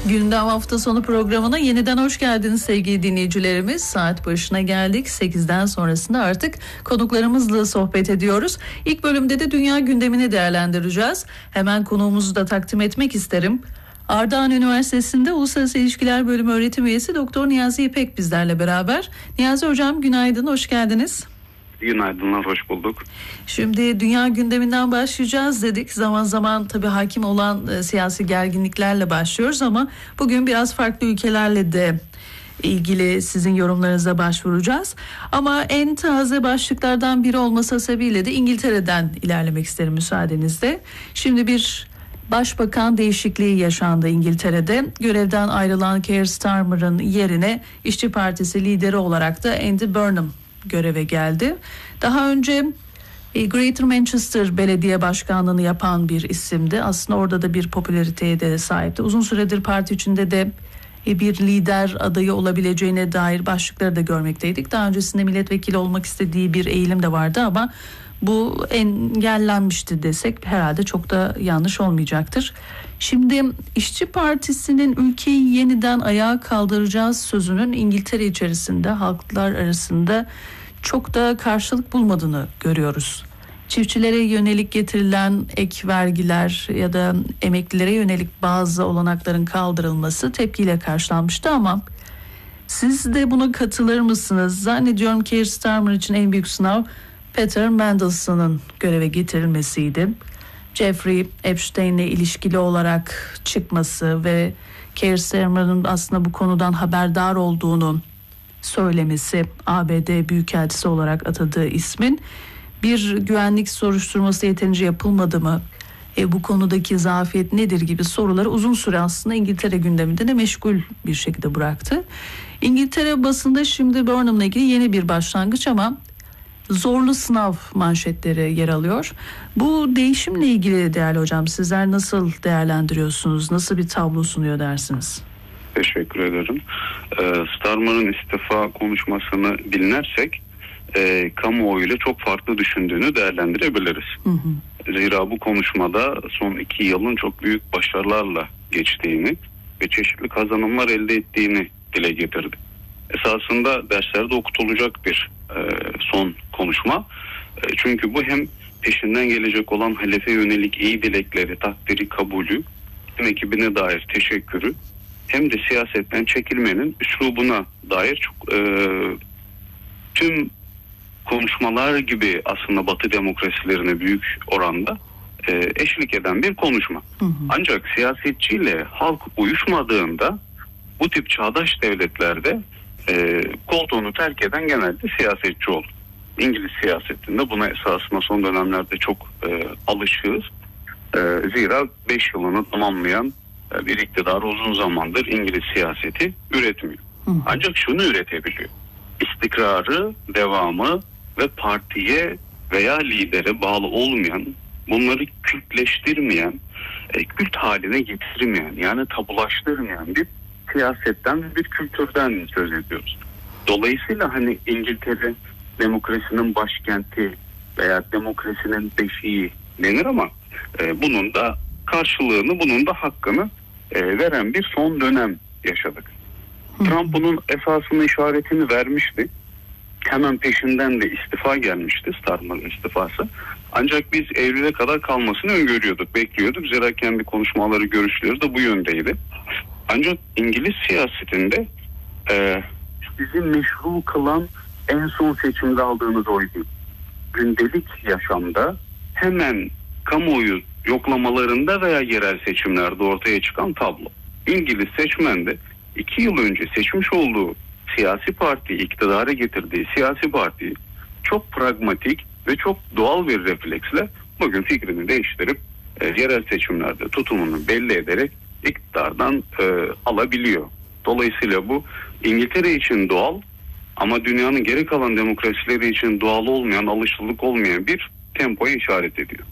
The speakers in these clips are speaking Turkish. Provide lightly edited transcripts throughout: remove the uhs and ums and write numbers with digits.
Gündem hafta sonu programına yeniden hoş geldiniz sevgili dinleyicilerimiz. Saat başına geldik. 8'den sonrasında artık konuklarımızla sohbet ediyoruz. İlk bölümde de dünya gündemini değerlendireceğiz. Hemen konuğumuzu da takdim etmek isterim. Ardahan Üniversitesi'nde Uluslararası İlişkiler Bölümü öğretim üyesi Doktor Niyazi İpek bizlerle beraber. Niyazi Hocam günaydın, hoş geldiniz. Günaydınlar, hoş bulduk. Şimdi dünya gündeminden başlayacağız dedik. Zaman zaman tabii hakim olan siyasi gerginliklerle başlıyoruz ama bugün biraz farklı ülkelerle de ilgili sizin yorumlarınıza başvuracağız. Ama en taze başlıklardan biri olması sebebiyle de İngiltere'den ilerlemek isterim müsaadenizle. Şimdi bir başbakan değişikliği yaşandı İngiltere'de. Görevden ayrılan Keir Starmer'ın yerine İşçi Partisi lideri olarak da Andy Burnham göreve geldi. Daha önce Greater Manchester Belediye Başkanlığı'nı yapan bir isimdi. Aslında orada da bir popülariteye de sahipti. Uzun süredir parti içinde de bir lider adayı olabileceğine dair başlıkları da görmekteydik. Daha öncesinde milletvekili olmak istediği bir eğilim de vardı ama bu engellenmişti desek herhalde çok da yanlış olmayacaktır. Şimdi İşçi Partisi'nin ülkeyi yeniden ayağa kaldıracağız sözünün İngiltere içerisinde halklar arasında çok da karşılık bulmadığını görüyoruz. Çiftçilere yönelik getirilen ek vergiler ya da emeklilere yönelik bazı olanakların kaldırılması tepkiyle karşılanmıştı ama siz de buna katılır mısınız? Zannediyorum ki Keir Starmer için en büyük sınav Peter Mandelson'ın göreve getirilmesiydi. Jeffrey Epstein'le ilişkili olarak çıkması ve Keir Starmer'ın aslında bu konudan haberdar olduğunu söylemesi, ABD Büyükelçisi olarak atadığı ismin bir güvenlik soruşturması yeterince yapılmadı mı? Bu konudaki zafiyet nedir gibi soruları uzun süre aslında İngiltere gündeminde de meşgul bir şekilde bıraktı. İngiltere basında şimdi Burnham'la ilgili yeni bir başlangıç ama zorlu sınav manşetleri yer alıyor. Bu değişimle ilgili değerli hocam sizler nasıl değerlendiriyorsunuz? Nasıl bir tablo sunuyor dersiniz? Teşekkür ederim. Starmer'ın istifa konuşmasını dinlersek kamuoyuyla çok farklı düşündüğünü değerlendirebiliriz. Zira bu konuşmada son 2 yılın çok büyük başarılarla geçtiğini ve çeşitli kazanımlar elde ettiğini dile getirdi. Esasında derslerde okutulacak bir son konuşma. Çünkü bu hem peşinden gelecek olan halefe yönelik iyi dilekleri, takdiri, kabulü, hem ekibine dair teşekkürü, hem de siyasetten çekilmenin üslubuna dair çok tüm konuşmalar gibi aslında Batı demokrasilerine büyük oranda eşlik eden bir konuşma. Ancak siyasetçiyle halk uyuşmadığında bu tip çağdaş devletlerde koltuğunu terk eden genelde siyasetçi olur. İngiliz siyasetinde buna esasında son dönemlerde çok alışığız. Zira 5 yılını tamamlayan bir iktidar uzun zamandır İngiliz siyaseti üretmiyor. Ancak şunu üretebiliyor: İstikrarı, devamı ve partiye veya lidere bağlı olmayan, bunları kültleştirmeyen, kült haline getirmeyen, yani tabulaştırmayan bir siyasetten ve bir kültürden söz ediyoruz. Dolayısıyla hani İngiltere demokrasinin başkenti veya demokrasinin beşiği denir ama bunun da karşılığını, bunun da hakkını veren bir son dönem yaşadık. Trump bunun esasını, işaretini vermişti. Hemen peşinden de istifa gelmişti, Starmer'ın istifası. Ancak biz Eylül'e kadar kalmasını öngörüyorduk, bekliyorduk. Zira kendi konuşmaları, görüşleri de bu yöndeydi. Ancak İngiliz siyasetinde sizi meşru kılan en son seçimde aldığınız oydu. Gündelik yaşamda hemen kamuoyu yoklamalarında veya yerel seçimlerde ortaya çıkan tablo. İngiliz seçmen de 2 yıl önce seçmiş olduğu siyasi parti, iktidara getirdiği siyasi partiyi çok pragmatik ve çok doğal bir refleksle bugün fikrini değiştirip yerel seçimlerde tutumunu belli ederek iktidardan alabiliyor. Dolayısıyla bu İngiltere için doğal ama dünyanın geri kalan demokrasileri için doğal olmayan, alışıldık olmayan bir tempoya işaret ediyor.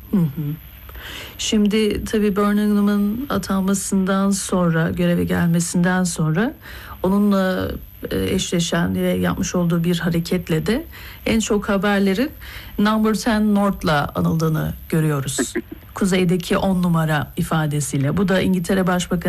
Şimdi tabii Burnham'ın atanmasından sonra, göreve gelmesinden sonra onunla eşleşen ve yapmış olduğu bir hareketle de en çok haberlerin Number 10 North'la anıldığını görüyoruz. Kuzeydeki 10 numara ifadesiyle. Bu da İngiltere Başbakanı